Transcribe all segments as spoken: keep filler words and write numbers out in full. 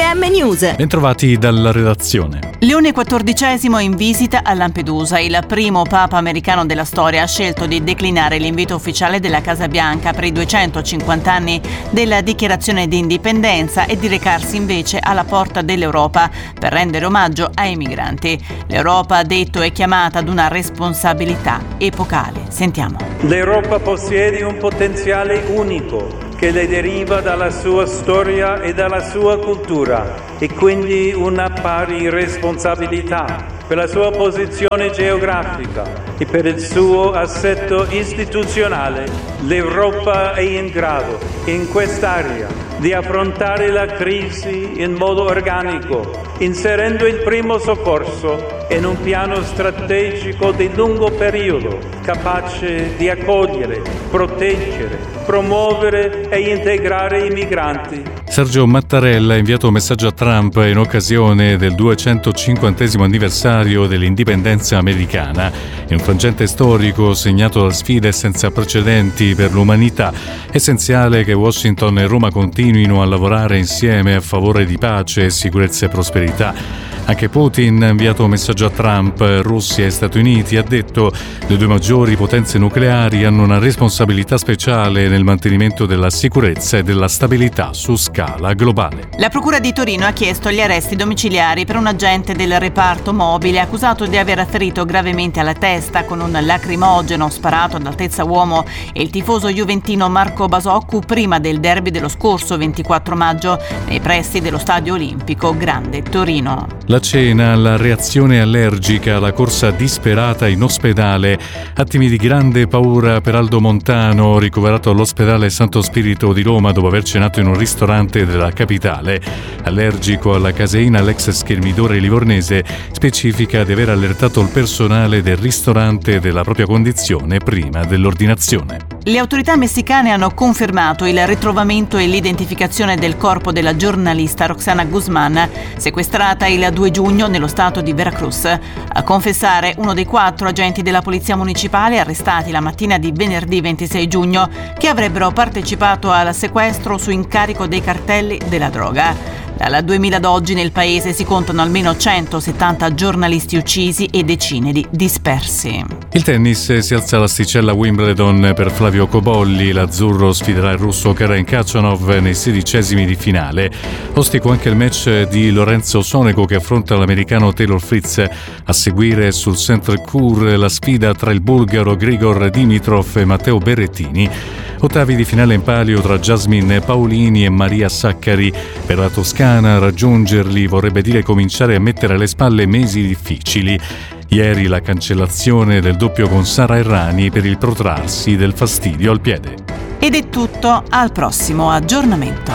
M News. Bentrovati dalla redazione. Leone quattordicesimo in visita a Lampedusa. Il primo papa americano della storia ha scelto di declinare l'invito ufficiale della Casa Bianca per i duecentocinquanta anni della dichiarazione di indipendenza e di recarsi invece alla porta dell'Europa per rendere omaggio ai migranti. L'Europa, ha detto, è chiamata ad una responsabilità epocale. Sentiamo. L'Europa possiede un potenziale unico che le deriva dalla sua storia e dalla sua cultura e quindi una pari responsabilità. Per la sua posizione geografica e per il suo assetto istituzionale, l'Europa è in grado, in quest'area, di affrontare la crisi in modo organico, inserendo il primo soccorso in un piano strategico di lungo periodo, capace di accogliere, proteggere, promuovere e integrare i migranti. Sergio Mattarella ha inviato un messaggio a Trump in occasione del duecentocinquantesimo anniversario dell'indipendenza americana. In un frangente storico segnato da sfide senza precedenti per l'umanità, è essenziale che Washington e Roma continuino a lavorare insieme a favore di pace, sicurezza e prosperità. Anche Putin ha inviato un messaggio a Trump. Russia e Stati Uniti, ha detto, le due maggiori potenze nucleari hanno una responsabilità speciale nel mantenimento della sicurezza e della stabilità su scala globale. La Procura di Torino ha chiesto gli arresti domiciliari per un agente del reparto mobile accusato di aver ferito gravemente alla testa con un lacrimogeno sparato ad altezza uomo e il tifoso juventino Marco Basoccu prima del derby dello scorso ventiquattro maggio nei pressi dello Stadio Olimpico Grande Torino. La cena, la reazione allergica, la corsa disperata in ospedale, attimi di grande paura per Aldo Montano, ricoverato all'ospedale Santo Spirito di Roma dopo aver cenato in un ristorante della capitale. Allergico alla caseina, l'ex schermidore livornese specifica di aver allertato il personale del ristorante della propria condizione prima dell'ordinazione. Le autorità messicane hanno confermato il ritrovamento e l'identificazione del corpo della giornalista Roxana Guzman, sequestrata il due giugno nello stato di Veracruz. A confessare uno dei quattro agenti della polizia municipale arrestati la mattina di venerdì ventisei giugno che avrebbero partecipato al sequestro su incarico dei cartelli della droga. Dal duemila ad oggi nel paese si contano almeno centosettanta giornalisti uccisi e decine di dispersi. Il tennis, si alza l'asticella Wimbledon per Flavio Cobolli. L'azzurro sfiderà il russo Karen Khachanov nei sedicesimi di finale. Ostico anche il match di Lorenzo Sonego che affronta l'americano Taylor Fritz. A seguire sul Central Court la sfida tra il bulgaro Grigor Dimitrov e Matteo Berrettini. Ottavi di finale in palio tra Jasmine Paolini e Maria Saccari. Per la toscana raggiungerli vorrebbe dire cominciare a mettere alle spalle mesi difficili. Ieri la cancellazione del doppio con Sara Errani per il protrarsi del fastidio al piede. Ed è tutto, al prossimo aggiornamento.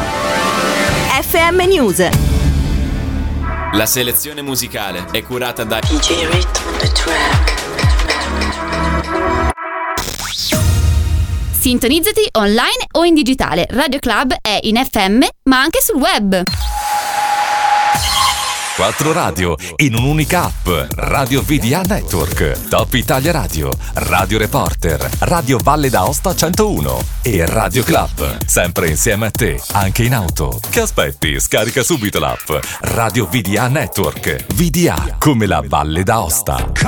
F M News. La selezione musicale è curata da D J Rit on the track. Sintonizzati online o in digitale. Radio Club è in F M, ma anche sul web. Quattro radio in un'unica app. Radio V D A Network, Top Italia Radio, Radio Reporter, Radio Valle d'Aosta centouno e Radio Club. Sempre insieme a te, anche in auto. Che aspetti? Scarica subito l'app. Radio V D A Network. V D A come la Valle d'Aosta.